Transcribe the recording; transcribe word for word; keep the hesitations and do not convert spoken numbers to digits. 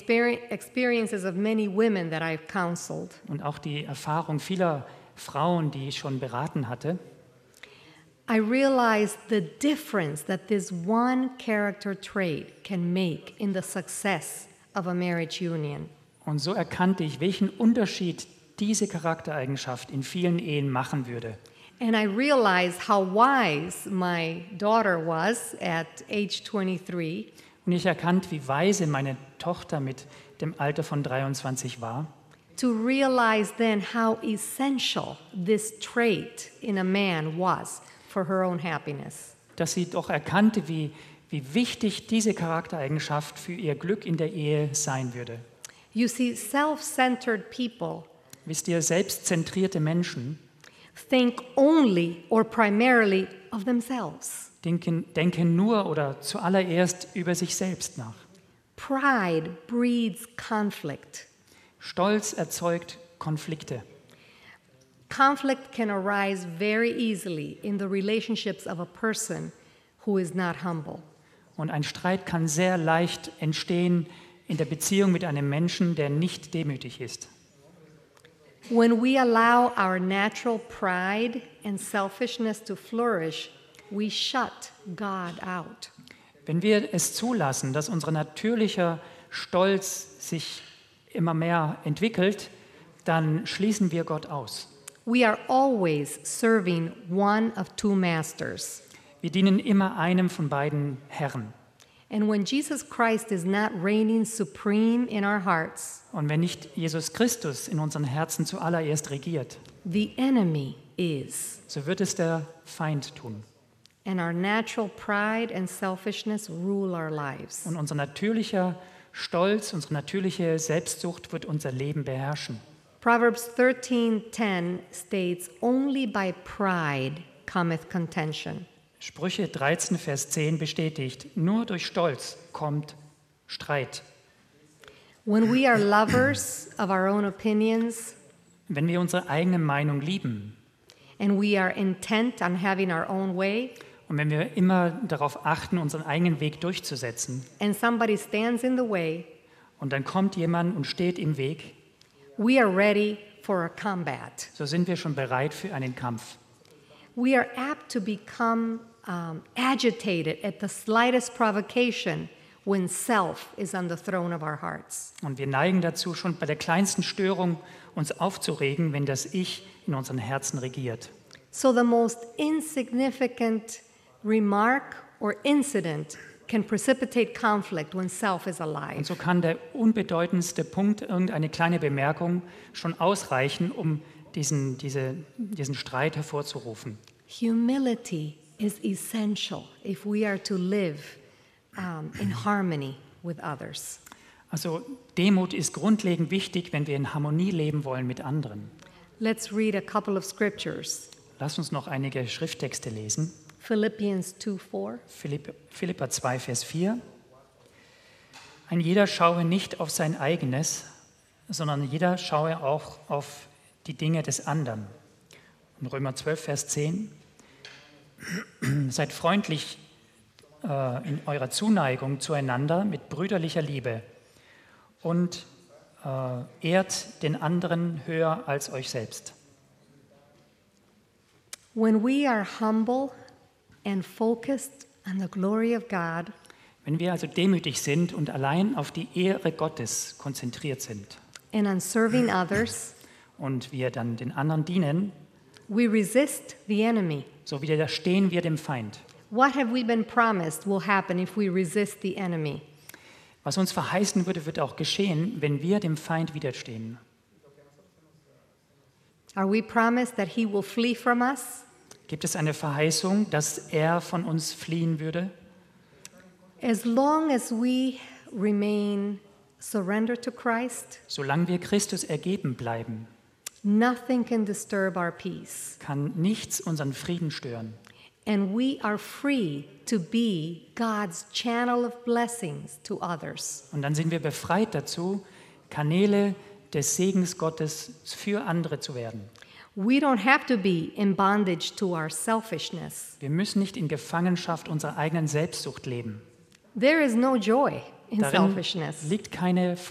experi- experiences of many women that I've counseled, und auch die Erfahrung vieler Frauen, die ich schon beraten hatte, I realized the difference that this one character trait can make in the success of a marriage union. und so erkannte ich, welchen Unterschied diese Charaktereigenschaft in vielen Ehen machen würde. And I realized how wise my daughter was at age twenty-three Und ich erkannte, wie weise meine Tochter mit dem Alter von dreiundzwanzig war, to realize then how essential this trait in a man was for her own happiness. dass sie doch erkannte, wie, wie wichtig diese Charaktereigenschaft für ihr Glück in der Ehe sein würde. You see, self-centered people Wisst ihr, selbstzentrierte Menschen think only or primarily of themselves. denken, denken nur oder zuallererst über sich selbst nach. Pride breeds conflict. Stolz erzeugt Konflikte. Conflict can arise very easily in the relationships of a person who is not humble. Und ein Streit kann sehr leicht entstehen in der Beziehung mit einem Menschen, der nicht demütig ist. When we allow our natural pride and selfishness to flourish, we shut God out. Wenn wir es zulassen, dass unser natürlicher Stolz sich immer mehr entwickelt, dann schließen wir Gott aus. We are always serving one of two masters. Wir dienen immer einem von beiden Herren. And when Jesus Christ is not reigning supreme in our hearts, Und wenn nicht Jesus Christus in unseren Herzen zuallererst regiert, the enemy is. so wird es der Feind tun. And our natural pride and selfishness rule our lives. Und unser natürlicher Stolz, unsere natürliche Selbstsucht wird unser Leben beherrschen. Proverbs thirteen ten states, "Only by pride cometh contention." Sprüche dreizehn, Vers zehn bestätigt, nur durch Stolz kommt Streit. When we are lovers of our own opinions Wenn wir unsere eigene Meinung lieben and we are intent on having our own way, und wenn wir immer darauf achten, unseren eigenen Weg durchzusetzen, and somebody stands in the way, und dann kommt jemand und steht im Weg, we are ready for a combat. so sind wir schon bereit für einen Kampf. We are apt to become um, agitated at the slightest provocation when self is on the throne of our hearts. Und wir neigen dazu, schon bei der kleinsten Störung uns aufzuregen, wenn das Ich in unseren Herzen regiert. So the most insignificant remark or incident can precipitate conflict when self is Und alive. so kann der unbedeutendste Punkt, irgendeine kleine Bemerkung, schon ausreichen, um diesen, diese, diesen Streit hervorzurufen. Humility is essential if we are to live um, in harmony with others. Also Demut ist grundlegend wichtig, wenn wir in Harmonie leben wollen mit anderen. Let's read a couple of scriptures. Lass uns noch einige Schrifttexte lesen. Philippians two four. Philipp, Philipper zwei, Vers vier. Ein jeder schaue nicht auf sein eigenes, sondern jeder schaue auch auf die Dinge des anderen. Und Römer zwölf, Vers zehn. Seid freundlich äh, in eurer Zuneigung zueinander mit brüderlicher Liebe und äh, ehrt den anderen höher als euch selbst. When we are humble and focused on the glory of God, Wenn wir also demütig sind und allein auf die Ehre Gottes konzentriert sind and on serving others, und wir dann den anderen dienen, we resist the enemy. so widerstehen wir dem Feind. What have we been promised will happen if we resist the enemy? Was uns verheißen würde, wird auch geschehen, wenn wir dem Feind widerstehen. Are we promised that he will flee from us? Gibt es eine Verheißung, dass er von uns fliehen würde? As long as we remain surrendered to Christ, Solange wir Christus ergeben bleiben, nothing can disturb our peace. kann nichts unseren Frieden stören. And we are free to be God's channel of blessings to others. Und dann sind wir befreit dazu, Kanäle des Segens Gottes für andere zu werden. We don't have to be in bondage to our selfishness. Wir müssen nicht in Gefangenschaft unserer eigenen Selbstsucht leben. There is no joy in Darin selfishness. liegt keine